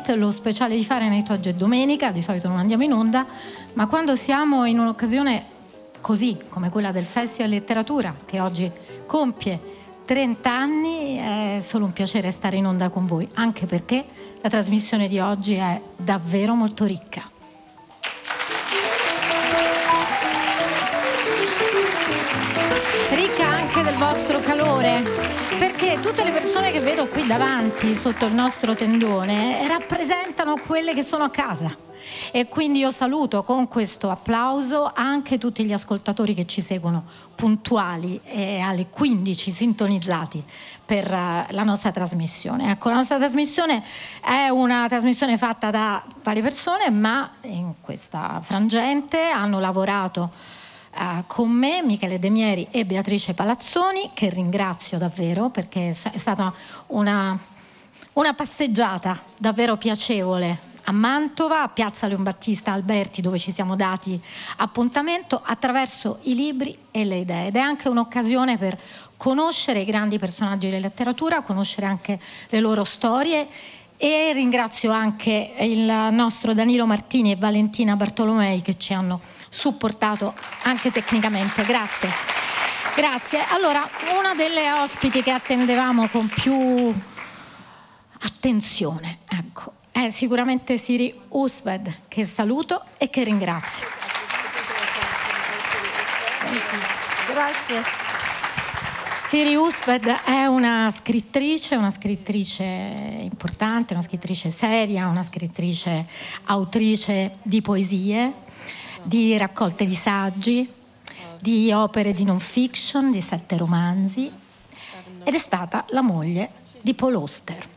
Fahrenheit, lo speciale di Fahrenheit oggi è domenica, di solito non andiamo in onda, ma quando siamo in un'occasione così come quella del Festival Letteratura, che oggi compie 30 anni, è solo un piacere stare in onda con voi, anche perché la trasmissione di oggi è davvero molto ricca. Ricca anche del vostro calore, perché tutte le persone che vedo qui davanti sotto il nostro tendone rappresentano quelle che sono a casa, e quindi io saluto con questo applauso anche tutti gli ascoltatori che ci seguono puntuali e alle 15 sintonizzati per la nostra trasmissione. Ecco, la nostra trasmissione è una trasmissione fatta da varie persone, ma in questa frangente hanno lavorato con me Michele De Mieri e Beatrice Palazzoni, che ringrazio davvero perché è stata una passeggiata davvero piacevole a Mantova, a Piazza Leon Battista Alberti, dove ci siamo dati appuntamento attraverso i libri e le idee, ed è anche un'occasione per conoscere i grandi personaggi della letteratura, conoscere anche le loro storie. E ringrazio anche il nostro Danilo Martini e Valentina Bartolomei che ci hanno supportato anche tecnicamente. Grazie. Allora, una delle ospiti che attendevamo con più attenzione, ecco, è sicuramente Siri Husted, che saluto e che ringrazio. Grazie. Siri Husted è una scrittrice importante, una scrittrice seria, una scrittrice autrice di poesie, di raccolte di saggi, di opere di non fiction, di 7 romanzi, ed è stata la moglie di Paul Auster.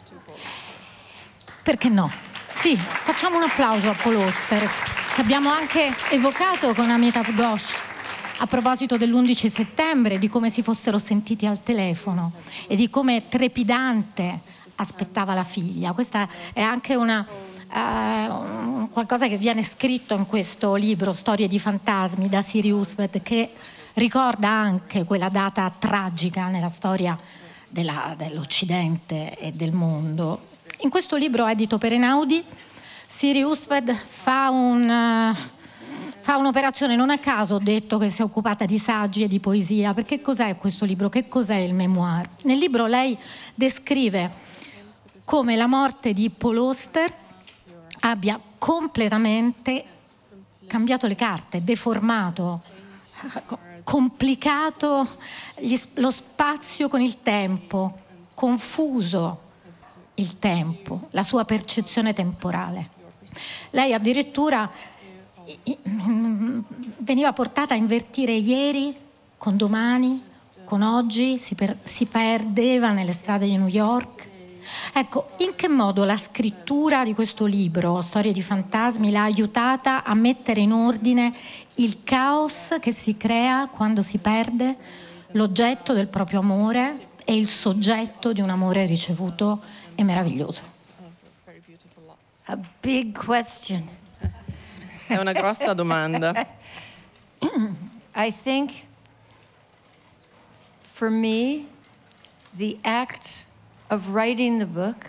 Perché no? Sì, facciamo un applauso a Paul Auster, che abbiamo anche evocato con Amitav Ghosh a proposito dell'11 settembre, di come si fossero sentiti al telefono e di come trepidante aspettava la figlia. Questa è anche qualcosa che viene scritto in questo libro, Storie di fantasmi, da Siri Husted, che ricorda anche quella data tragica nella storia dell'Occidente e del mondo. In questo libro edito per Einaudi, Siri Husted fa un'operazione. Non a caso ho detto che si è occupata di saggi e di poesia, perché cos'è questo libro? Che cos'è il memoir? Nel libro lei descrive come la morte di Paul Auster abbia completamente cambiato le carte, deformato, complicato lo spazio con il tempo, confuso il tempo, la sua percezione temporale. Lei addirittura veniva portata a invertire ieri con domani, con oggi, si perdeva nelle strade di New York. Ecco, in che modo la scrittura di questo libro, Storie di fantasmi, l'ha aiutata a mettere in ordine il caos che si crea quando si perde l'oggetto del proprio amore e il soggetto di un amore ricevuto e meraviglioso? A big question. È una grossa domanda. I think for me, the act of writing the book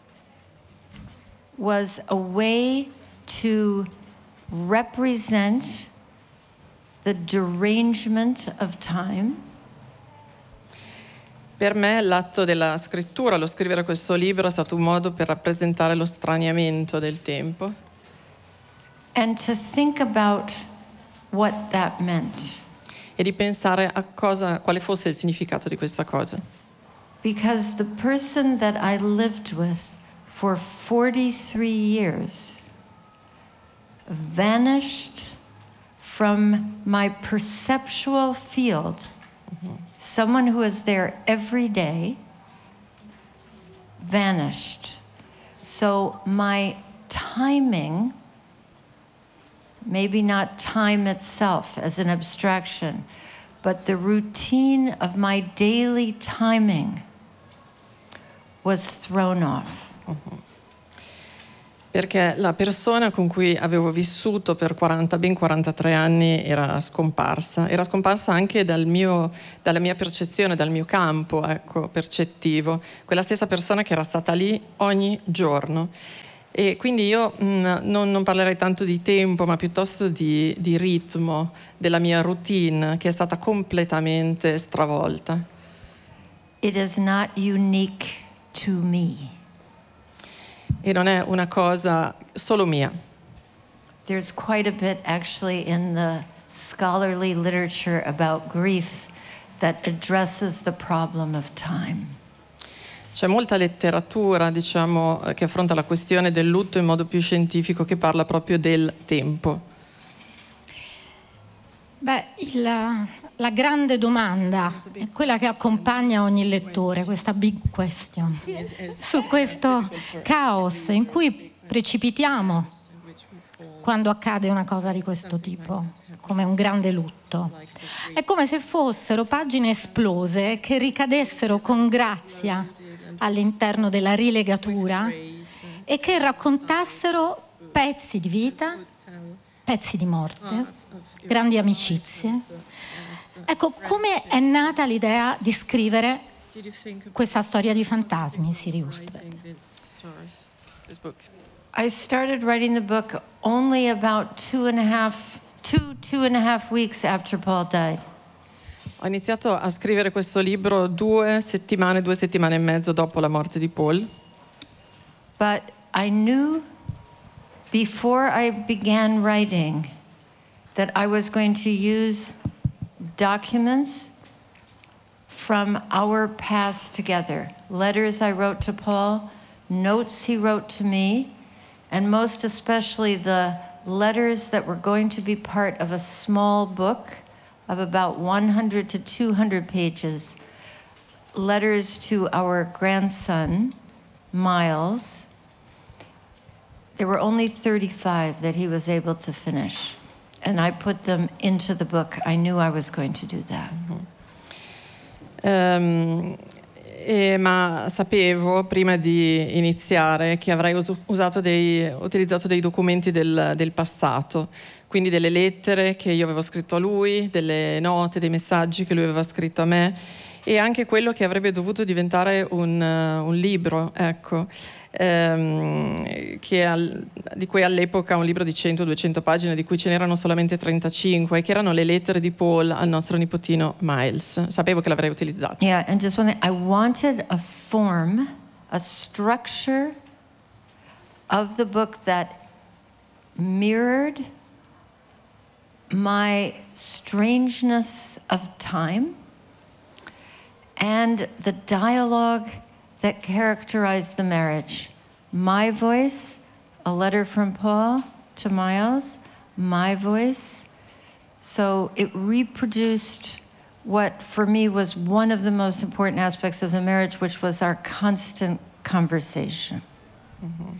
was a way to represent the derangement of time. Per me l'atto della scrittura, lo scrivere questo libro, è stato un modo per rappresentare lo straniamento del tempo. And to think about what that meant. E di pensare a quale fosse il significato di questa cosa. Because the person that I lived with for 43 years vanished from my perceptual field. Someone who was there every day vanished. So my timing, maybe not time itself as an abstraction, but the routine of my daily timing was thrown off. Perché la persona con cui avevo vissuto per ben 43 anni era scomparsa anche dalla mia percezione, dal mio campo, ecco, percettivo. Quella stessa persona che era stata lì ogni giorno. E quindi io non parlerei tanto di tempo, ma piuttosto di ritmo della mia routine, che è stata completamente stravolta. It is not unique to me. E non è una cosa solo mia. There's quite a bit actually in the scholarly literature about grief that addresses the problem of time. C'è molta letteratura, diciamo, che affronta la questione del lutto in modo più scientifico, che parla proprio del tempo. Beh, la grande domanda è quella che accompagna ogni lettore, questa big question, su questo caos in cui precipitiamo quando accade una cosa di questo tipo, come un grande lutto. È come se fossero pagine esplose che ricadessero con grazia all'interno della rilegatura e che raccontassero pezzi di vita, pezzi di morte, grandi amicizie. Ecco, come è nata l'idea di scrivere questa storia di fantasmi, Siri Hustvedt? I started writing the book only about two and a half weeks after Paul died. Ho iniziato a scrivere questo libro 2 settimane e mezzo dopo la morte di Paul. But I knew before I began writing that I was going to use documents from our past together. Letters I wrote to Paul, notes he wrote to me, and most especially the letters that were going to be part of a small book of about 100 to 200 pages, letters to our grandson, Miles. There were only 35 that he was able to finish, and I put them into the book. I knew I was going to do that. Ma sapevo prima di iniziare che avrei utilizzato dei documenti del passato, quindi delle lettere che io avevo scritto a lui, delle note, dei messaggi che lui aveva scritto a me, e anche quello che avrebbe dovuto diventare un libro, ecco, di cui all'epoca un libro di 100-200 pagine, di cui ce n'erano solamente 35, che erano le lettere di Paul al nostro nipotino Miles. Sapevo che l'avrei utilizzato. Yeah, and just one thing, I wanted a form, a structure of the book that mirrored my strangeness of time and the dialogue that characterized the marriage. My voice, a letter from Paul to Miles, my voice. So it reproduced what for me was one of the most important aspects of the marriage, which was our constant conversation. Mm-hmm.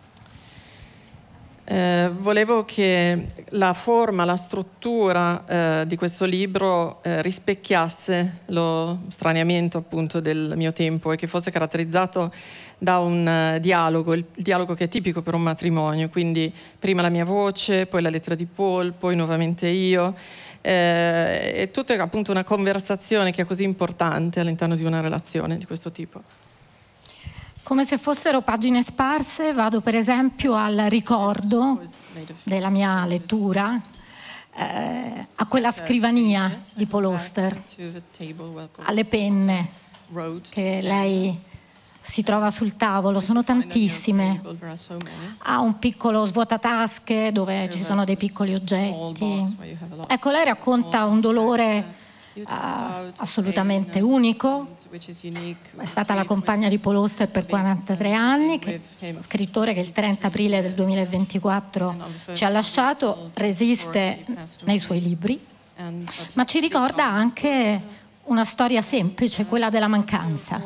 Volevo che la forma, la struttura di questo libro rispecchiasse lo straniamento appunto del mio tempo e che fosse caratterizzato da un dialogo, il dialogo che è tipico per un matrimonio, quindi prima la mia voce, poi la lettera di Paul, poi nuovamente io, e tutto è appunto una conversazione che è così importante all'interno di una relazione di questo tipo. Come se fossero pagine sparse, vado per esempio al ricordo della mia lettura, a quella scrivania di Paul Auster, alle penne che lei si trova sul tavolo, sono tantissime. Ha un piccolo svuotatasche dove ci sono dei piccoli oggetti. Ecco, lei racconta un dolore assolutamente unico. È stata la compagna di Paul Auster per 43 anni, scrittore che il 30 aprile del 2024 ci ha lasciato, resiste nei suoi libri, ma ci ricorda anche una storia semplice, quella della mancanza.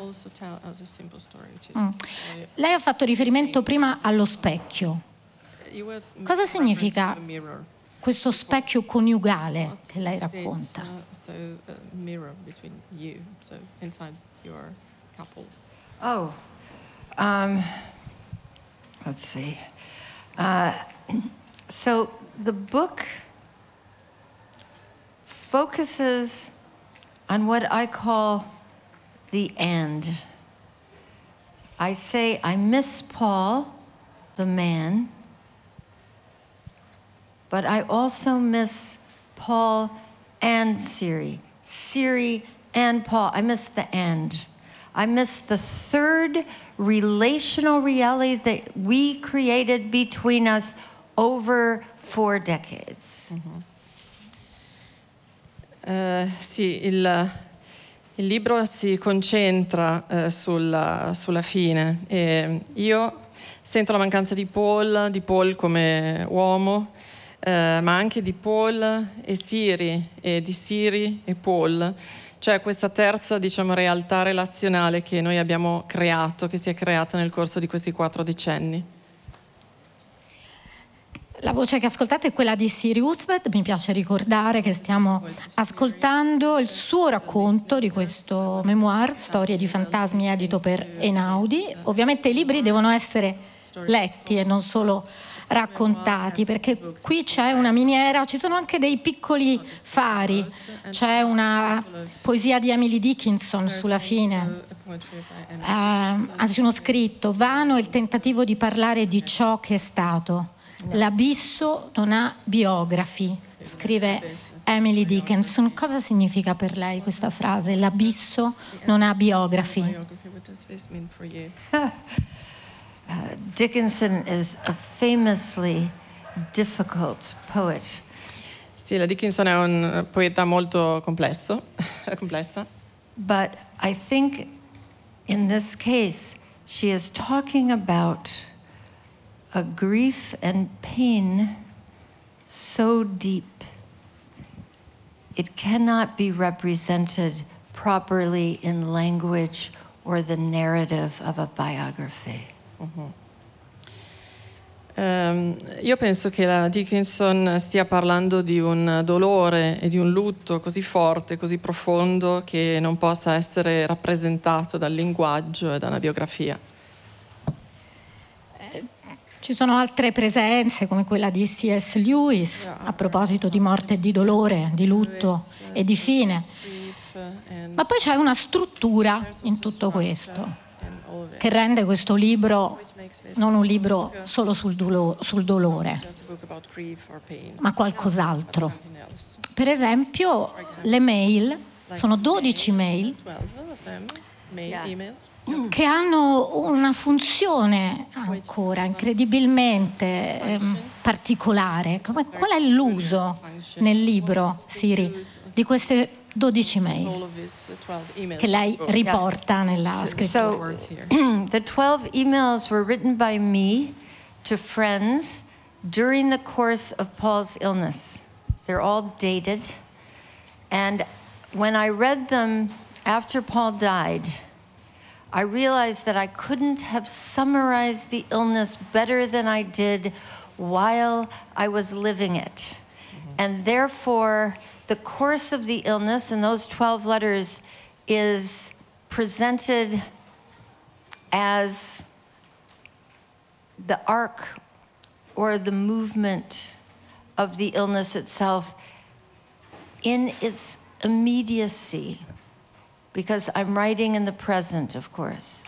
Lei ha fatto riferimento prima allo specchio. Cosa significa questo specchio coniugale che lei racconta? Oh, let's see. So the book focuses on what I call the end. I say I miss Paul the man, but I also miss Paul and Siri and Paul. I miss the end. I miss the third relational reality that we created between us over 4 decades. Sì, il libro si concentra sulla fine e io sento la mancanza di Paul come uomo, ma anche di Paul e Siri e di Siri e Paul. C'è questa terza, realtà relazionale che noi abbiamo creato, che si è creata nel corso di questi 4 decenni. La voce che ascoltate è quella di Siri Hustvedt. Mi piace ricordare che stiamo ascoltando il suo racconto di questo memoir, Storie di fantasmi, edito per Einaudi. Ovviamente i libri devono essere letti e non solo raccontati, perché qui c'è una miniera, ci sono anche dei piccoli fari, c'è una poesia di Emily Dickinson sulla fine, anzi uno scritto: vano è il tentativo di parlare di ciò che è stato, l'abisso non ha biografi, scrive Emily Dickinson. Cosa significa per lei questa frase, l'abisso non ha biografi? Dickinson is a famously difficult poet. Sì, la Dickinson è un poeta molto complessa. But I think in this case she is talking about a grief and pain so deep it cannot be represented properly in language or the narrative of a biography. Io penso che la Dickinson stia parlando di un dolore e di un lutto così forte, così profondo, che non possa essere rappresentato dal linguaggio e da una biografia. Ci sono altre presenze come quella di C.S. Lewis a proposito di morte e di dolore, di lutto e di fine. Ma poi c'è una struttura in tutto questo che rende questo libro non un libro solo sul dolore, ma qualcos'altro. Per esempio, le mail, sono 12 mail che hanno una funzione ancora incredibilmente particolare. Qual è l'uso nel libro, Siri, di queste 12 mail che lei riporta nella scrittura? The 12 emails were written by me to friends during the course of Paul's illness. They're all dated. And when I read them after Paul died, I realized that I couldn't have summarized the illness better than I did while I was living it. And therefore, the course of the illness in those 12 letters is presented as the arc or the movement of the illness itself in its immediacy, because I'm writing in the present, of course.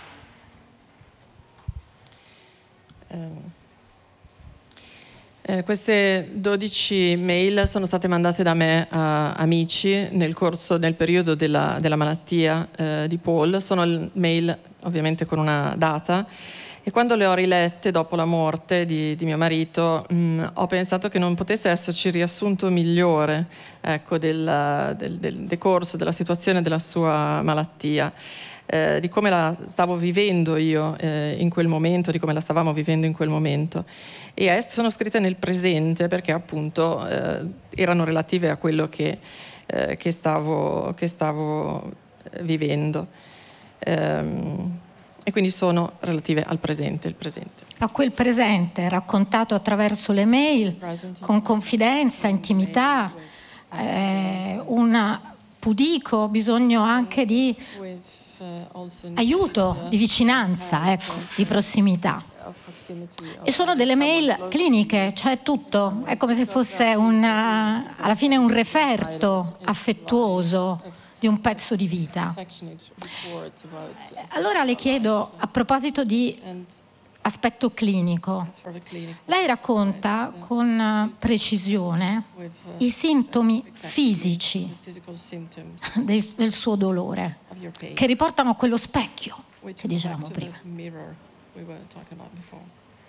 Queste 12 mail sono state mandate da me a amici nel periodo della malattia di Paul. Sono mail ovviamente con una data, e quando le ho rilette dopo la morte di mio marito ho pensato che non potesse esserci riassunto migliore, ecco, del decorso, della situazione della sua malattia, di come la stavo vivendo io in quel momento, di come la stavamo vivendo in quel momento. E sono scritte nel presente perché appunto erano relative a quello che stavo vivendo, e quindi sono relative al presente, il presente. A quel presente raccontato attraverso le mail, con confidenza, intimità, un pudico bisogno anche di aiuto, di vicinanza, ecco, di prossimità. E sono delle mail cliniche, cioè tutto, è come se fosse alla fine un referto affettuoso di un pezzo di vita. Allora le chiedo, a proposito di aspetto clinico. As for the clinical Lei racconta con precisione i sintomi fisici physical symptoms del suo dolore, of your pain, che riportano a quello specchio which che go dicevamo back to prima. the mirror we were talking about before.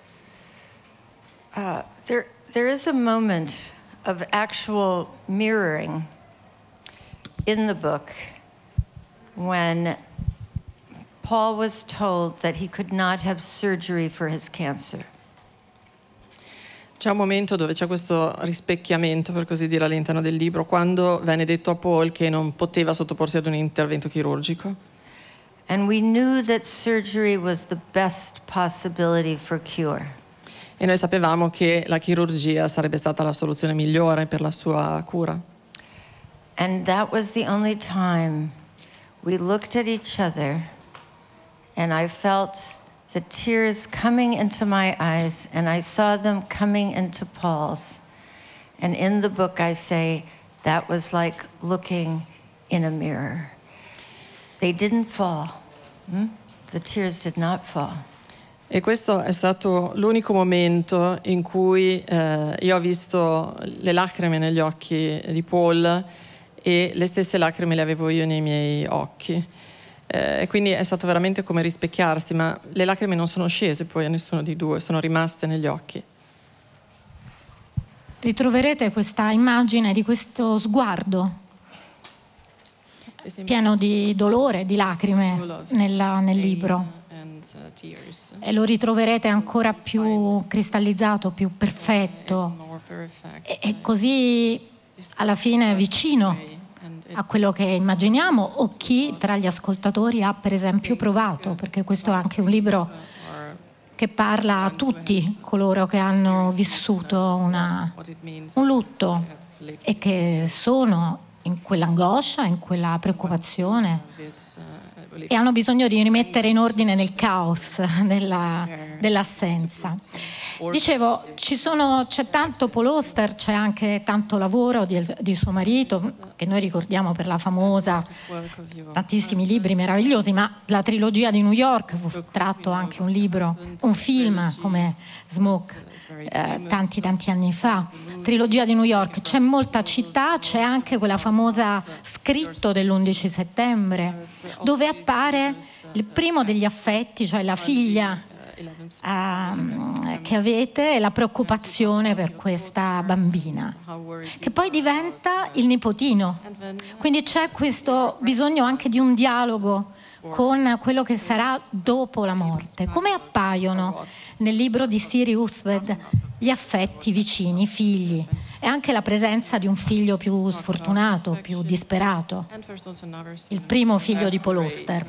There is a moment of actual mirroring in the book when Paul was told that he could not have surgery for his cancer. C'è un momento dove c'è questo rispecchiamento, per così dire, all'interno del libro, quando venne detto a Paul che non poteva sottoporsi ad un intervento chirurgico. And we knew that surgery was the best possibility for cure. E noi sapevamo che la chirurgia sarebbe stata la soluzione migliore per la sua cura. And that was the only time we looked at each other and I felt the tears coming into my eyes and I saw them coming into Paul's. And in the book I say that was like looking in a mirror. They didn't fall. The tears did not fall. E questo è stato l'unico momento in cui io ho visto le lacrime negli occhi di Paul e le stesse lacrime le avevo io nei miei occhi. E quindi è stato veramente come rispecchiarsi, ma le lacrime non sono scese poi a nessuno di due, sono rimaste negli occhi. Ritroverete questa immagine di questo sguardo pieno di dolore, di lacrime nel libro. E lo ritroverete ancora più cristallizzato, più perfetto e così alla fine vicino a quello che immaginiamo o chi tra gli ascoltatori ha per esempio provato, perché questo è anche un libro che parla a tutti coloro che hanno vissuto un lutto e che sono in quell'angoscia, in quella preoccupazione e hanno bisogno di rimettere in ordine nel caos dell'assenza. Dicevo, c'è tanto Paul Auster, c'è anche tanto lavoro di suo marito, che noi ricordiamo per la famosa, tantissimi libri meravigliosi, ma la trilogia di New York fu tratto anche un libro, un film come Smoke, tanti anni fa. Trilogia di New York, c'è molta città, c'è anche quella famosa Scritto dell'11 settembre, dove appare il primo degli affetti, cioè la figlia che avete e la preoccupazione per questa bambina, che poi diventa il nipotino. Quindi c'è questo bisogno anche di un dialogo con quello che sarà dopo la morte. Come appaiono nel libro di Siri Hustvedt gli affetti vicini, i figli, e anche la presenza di un figlio più sfortunato, più disperato, il primo figlio di Paul Auster.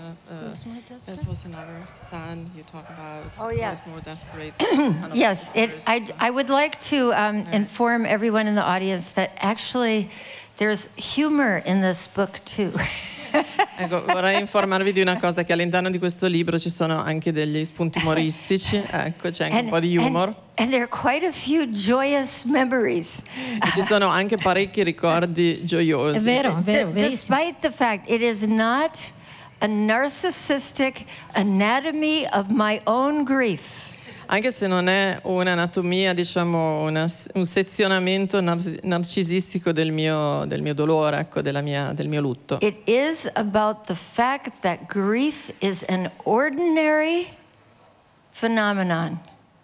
Oh, yes. Yes, I would like to inform everyone in the audience that actually there's humor in this book too. Ecco, vorrei informarvi di una cosa, che all'interno di questo libro ci sono anche degli spunti umoristici, ecco, c'è anche un po' di humor. And there are quite a few joyous memories. E ci sono anche parecchi ricordi gioiosi. È vero, verissimo. Despite the fact it is not a narcissistic anatomy of my own grief. Anche se non è un'anatomia, diciamo, un sezionamento narcisistico del mio dolore, ecco, del mio lutto. It is about the fact that grief is an ordinary phenomenon.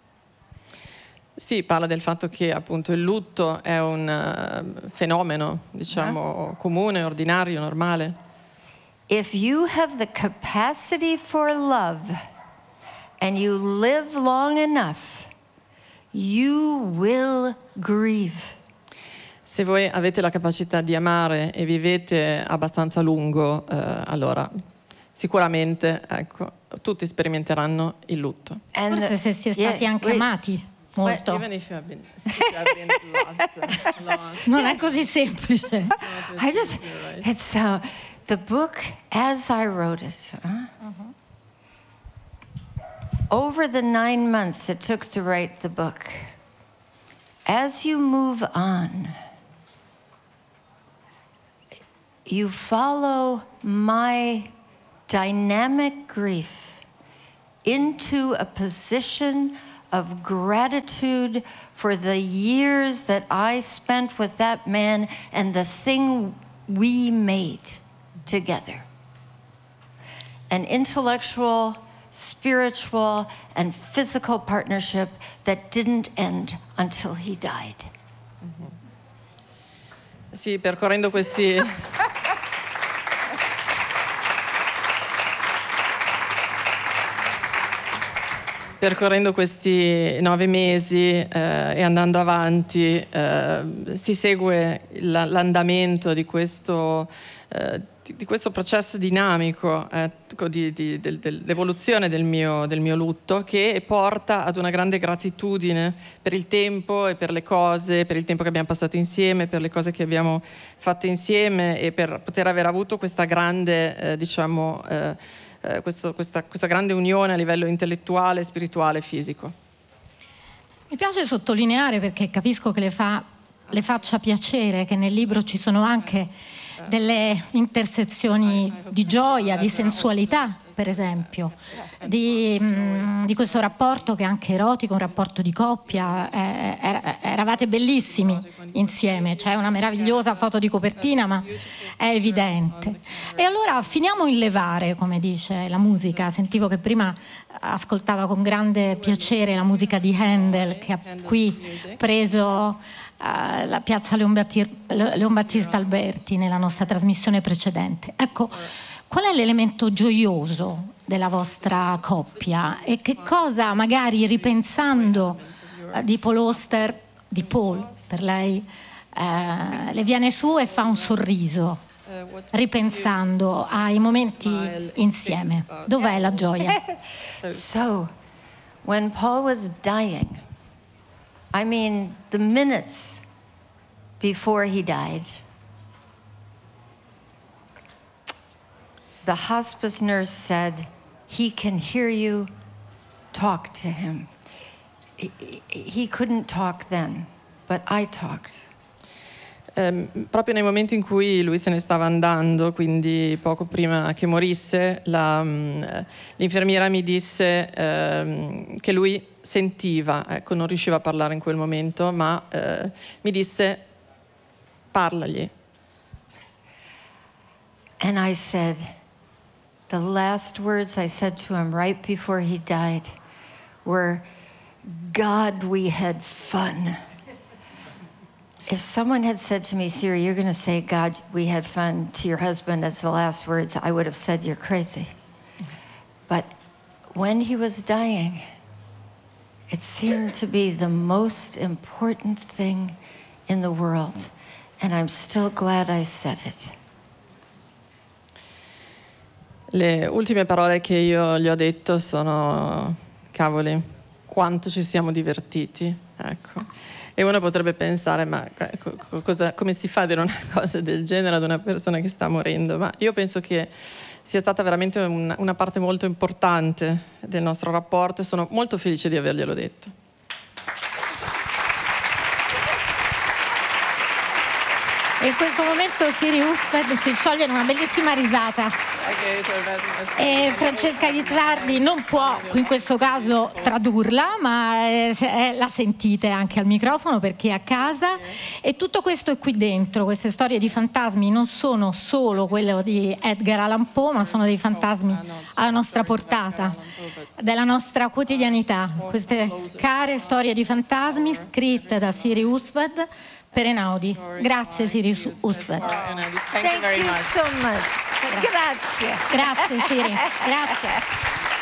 Sì, parla del fatto che appunto il lutto è un fenomeno, diciamo, comune, ordinario, normale. If you have the capacity for love and you live long enough, you will grieve. Se voi avete la capacità di amare e vivete abbastanza a lungo, allora sicuramente, ecco, tutti sperimenteranno il lutto. Forse se si è stati anche amati molto. Even if you have been loved. Non è così semplice. It's the book as I wrote it. Over the 9 months it took to write the book, as you move on, you follow my dynamic grief into a position of gratitude for the years that I spent with that man and the thing we made together. An intellectual, spiritual, and physical partnership that didn't end until he died. Sì, percorrendo questi... Percorrendo questi 9 mesi e andando avanti si segue l'andamento di questo processo dinamico dell'evoluzione del mio lutto, che porta ad una grande gratitudine per il tempo e per le cose, per il tempo che abbiamo passato insieme, per le cose che abbiamo fatto insieme e per poter aver avuto questa grande, questa grande unione a livello intellettuale, spirituale e fisico. Mi piace sottolineare, perché capisco che le faccia piacere, che nel libro ci sono anche delle intersezioni di gioia, di sensualità, per esempio, di questo rapporto che è anche erotico, un rapporto di coppia. Eravate bellissimi insieme, c'è una meravigliosa foto di copertina, ma è evidente. E allora finiamo in levare, come dice la musica. Sentivo che prima ascoltava con grande piacere la musica di Handel, che ha qui preso la piazza Leon Battista Alberti nella nostra trasmissione precedente. Ecco, qual è l'elemento gioioso della vostra coppia e che cosa, magari ripensando di Paul Auster, di Paul per lei, le viene su e fa un sorriso ripensando ai momenti insieme? Dov'è la gioia? So, when Paul was dying, I mean, the minutes before he died, the hospice nurse said, "He can hear you, talk to him." He couldn't talk then, but I talked. Proprio nei momenti in cui lui se ne stava andando, quindi poco prima che morisse, l'infermiera mi disse che lui sentiva, ecco, non riusciva a parlare in quel momento, ma mi disse: parlagli. And I said, the last words I said to him right before he died were, "God, we had fun." If someone had said to me, "Siri, you're going to say, 'God, we had fun' to your husband as the last words," I would have said, "You're crazy." But when he was dying, it seemed to be the most important thing in the world, and I'm still glad I said it. Le ultime parole che io gli ho detto sono: cavoli, quanto ci siamo divertiti, ecco. E uno potrebbe pensare: ma come si fa a dire una cosa del genere ad una persona che sta morendo? Ma io penso che sia stata veramente una parte molto importante del nostro rapporto e sono molto felice di averglielo detto. E in questo momento Siri Husted si scioglie in una bellissima risata. E Francesca Guizzardi non può in questo caso tradurla, ma la sentite anche al microfono perché è a casa. E tutto questo è qui dentro. Queste storie di fantasmi non sono solo quelle di Edgar Allan Poe, ma sono dei fantasmi alla nostra portata, della nostra quotidianità. Queste care storie di fantasmi scritte da Siri Husted per Einaudi. Grazie Siri Husted. Thank you so much. Grazie. Grazie Siri. Grazie.